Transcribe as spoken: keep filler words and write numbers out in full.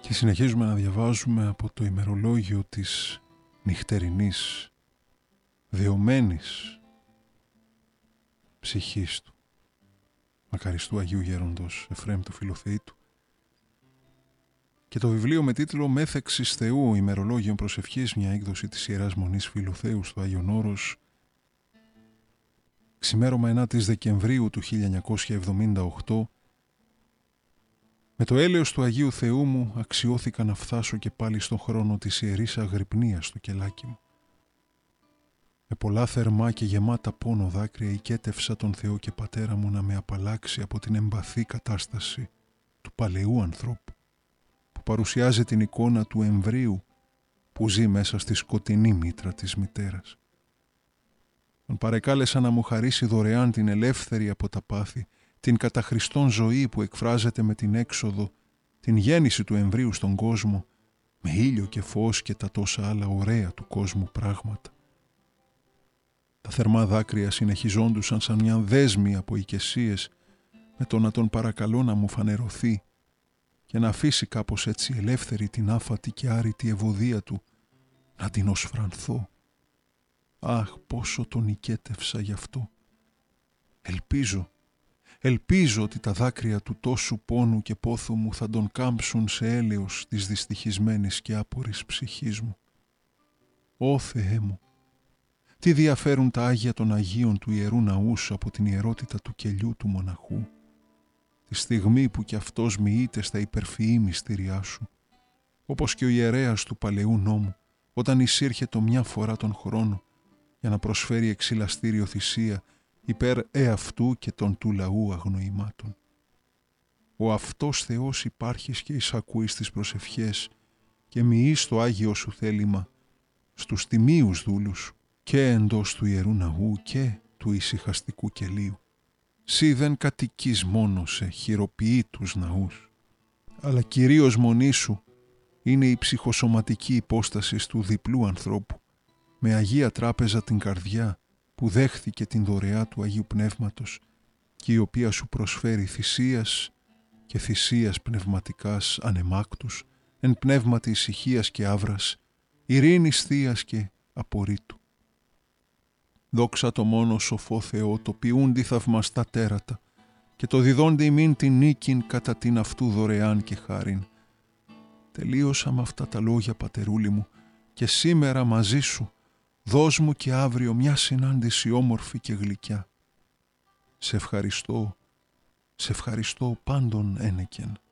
Και συνεχίζουμε να διαβάζουμε από το ημερολόγιο της νυχτερινής, δεωμένης ψυχής του, μακαριστού Αγίου Γέροντος Εφραίμ του Φιλοθεήτου, και το βιβλίο με τίτλο «Μέθεξης Θεού, ημερολόγιον προσευχής», μια έκδοση της Ιεράς Μονής Φιλοθέου στο Άγιον Όρος, ξημέρωμα ενάτης Δεκεμβρίου του χίλια εννιακόσια εβδομήντα οκτώ. Με το έλεος του Αγίου Θεού μου αξιώθηκα να φτάσω και πάλι στον χρόνο της Ιερής Αγρυπνίας στο κελάκι μου. Με πολλά θερμά και γεμάτα πόνο δάκρυα οικέτευσα τον Θεό και Πατέρα μου να με απαλλάξει από την εμπαθή κατάσταση του παλαιού ανθρώπου, που παρουσιάζει την εικόνα του εμβρίου που ζει μέσα στη σκοτεινή μήτρα της μητέρας. Τον παρεκάλεσα να μου χαρίσει δωρεάν την ελεύθερη από τα πάθη, την κατά Χριστόν ζωή που εκφράζεται με την έξοδο, την γέννηση του εμβρίου στον κόσμο, με ήλιο και φως και τα τόσα άλλα ωραία του κόσμου πράγματα. Τα θερμά δάκρυα συνεχιζόντουσαν σαν μια δέσμη από οικεσίες, με το να τον παρακαλώ να μου φανερωθεί και να αφήσει κάπως έτσι ελεύθερη την άφατη και άρρητη ευωδία του, να την οσφρανθώ. Αχ, πόσο τον οικέτευσα γι' αυτό. Ελπίζω, ελπίζω ότι τα δάκρυα του τόσου πόνου και πόθου μου θα τον κάμψουν σε έλεος της δυστυχισμένης και άπορης ψυχής μου. Ω Θεέ μου, τι διαφέρουν τα Άγια των Αγίων του Ιερού Ναού σου από την ιερότητα του κελιού του μοναχού, τη στιγμή που κι αυτός μοιείται στα υπερφυή μυστήριά σου, όπως και ο ιερέας του Παλαιού Νόμου, όταν εισήρχε το μια φορά τον χρόνο για να προσφέρει εξυλαστήριο θυσία υπέρ εαυτού και των του λαού αγνοημάτων. Ο αυτός Θεός υπάρχεις και εισακούεις τις προσευχές και μοιείς το Άγιο σου θέλημα στους τιμίους δούλους σου και εντός του Ιερού Ναού και του ησυχαστικού κελίου. Συ δεν κατοικείς μόνο σε χειροποιήτους ναούς, αλλά κυρίως μονή σου είναι η ψυχοσωματική υπόσταση του διπλού ανθρώπου, με Αγία Τράπεζα την καρδιά που δέχθηκε την δωρεά του Αγίου Πνεύματος και η οποία σου προσφέρει θυσίας και θυσίας πνευματικάς ανεμάκτους, εν πνεύματι ησυχίας και άβρας, ειρήνης θείας και απορρίτου. Δόξα το μόνο σοφό Θεό, το ποιούντι θαυμαστά τέρατα και το διδόντι ημίν την νίκην κατά την αυτού δωρεάν και χάριν. Τελείωσα με αυτά τα λόγια, πατερούλη μου, και σήμερα μαζί σου δώσ' μου και αύριο μια συνάντηση όμορφη και γλυκιά. Σε ευχαριστώ, σε ευχαριστώ πάντων ένεκεν.